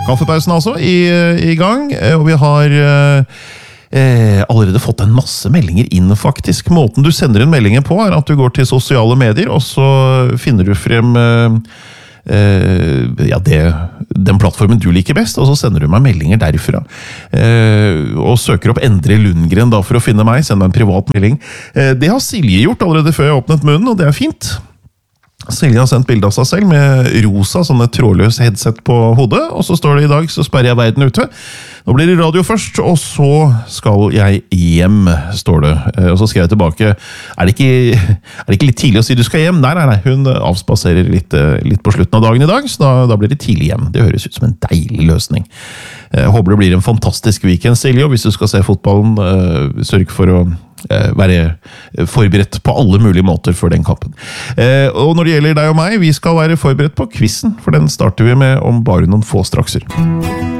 Kaffepausen altså i gang, og vi har allerede fått en masse meldinger inn faktisk. Måten du sender en melding på er at du går til sosiale medier, og så finner du frem den plattformen du liker best, og så sender du meg meldinger derfra. Og søker opp Endre Lundgren da for å finne meg, send meg en privat melding. Det har Silje gjort allerede før jeg åpnet munnen, og det er fint. Silje har sendt bilde av seg selv med rosa, sånne trådløs headset på hodet, og så står det i dag, så sperrer jeg verden ute. Nå blir det radio først, og så skal jeg hjem, står det. Og så skrev jeg tilbake, er det ikke litt tidlig å si du skal hjem? Nei, hun avspaserer litt på slutten av dagen i dag, så da blir det tidlig hjem. Det høres ut som en deilig løsning. Jeg håper det blir en fantastisk weekend, Silje, og hvis du skal se fotballen, sørg for å være forberedt på alle mulige måter for den kampen. Og når det gjelder deg og meg, vi skal være forberedt på quizen, for den starter vi med om bare noen få strakser.